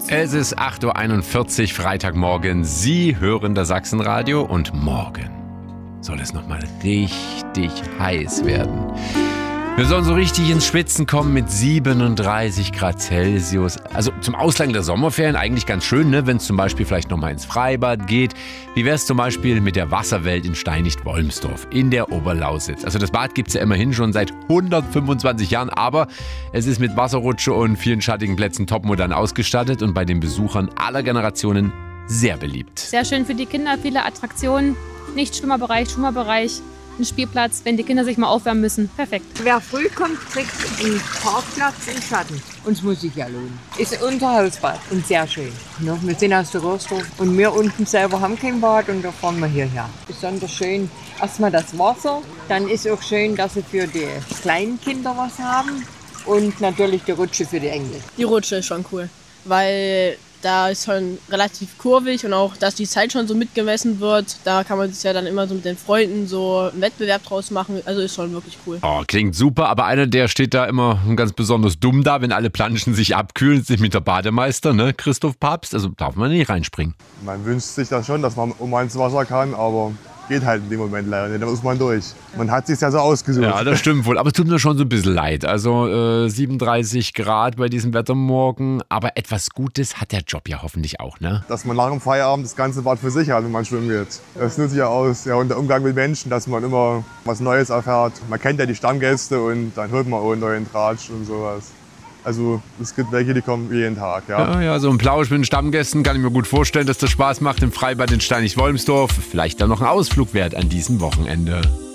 Es ist 8.41 Uhr, Freitagmorgen. Sie hören das Sachsenradio und morgen soll es nochmal richtig heiß werden. Wir sollen so richtig ins Schwitzen kommen mit 37 Grad Celsius. Also zum Ausgang der Sommerferien eigentlich ganz schön, ne? Wenn es zum Beispiel vielleicht nochmal ins Freibad geht. Wie wäre es zum Beispiel mit der Wasserwelt in Steinicht-Wolmsdorf in der Oberlausitz? Also das Bad gibt es ja immerhin schon seit 125 Jahren, aber es ist mit Wasserrutsche und vielen schattigen Plätzen topmodern ausgestattet und bei den Besuchern aller Generationen sehr beliebt. Sehr schön für die Kinder, viele Attraktionen. Nicht Schwimmerbereich, ein Spielplatz, wenn die Kinder sich mal aufwärmen müssen. Perfekt. Wer früh kommt, kriegt einen Parkplatz im Schatten. Uns muss sich ja lohnen. Ist unser Hausbad und sehr schön. Ja, wir sind aus der Röstorf und wir unten selber haben kein Bad und da fahren wir hierher. Besonders schön erstmal das Wasser. Dann ist auch schön, dass sie für die kleinen Kinder was haben. Und natürlich die Rutsche für die Engel. Die Rutsche ist schon cool, weil da ist schon relativ kurvig und auch, dass die Zeit schon so mitgemessen wird. Da kann man sich ja dann immer so mit den Freunden so einen Wettbewerb draus machen. Also ist schon wirklich cool. Oh, klingt super, aber einer, der steht da immer ganz besonders dumm da, wenn alle Planschen sich abkühlen, ist mit der Bademeister, ne? Christoph Papst. Also darf man nicht reinspringen. Man wünscht sich das schon, dass man ins Wasser kann, aber geht halt in dem Moment leider nicht. Da muss man durch. Man hat sich ja so ausgesucht. Ja, das stimmt wohl. Aber es tut mir schon so ein bisschen leid. Also 37 Grad bei diesem Wetter morgen. Aber etwas Gutes hat der Job ja hoffentlich auch, ne? Dass man nach dem Feierabend das ganze Bad für sich hat, wenn man schwimmen geht. Das nützt ja aus. Ja, und der Umgang mit Menschen, dass man immer was Neues erfährt. Man kennt ja die Stammgäste und dann hört man auch einen neuen Tratsch und sowas. Also es gibt welche, die kommen jeden Tag. Ja, so ein Plausch mit den Stammgästen kann ich mir gut vorstellen, dass das Spaß macht im Freibad in Steinicht-Wolmsdorf. Vielleicht dann noch ein Ausflug wert an diesem Wochenende.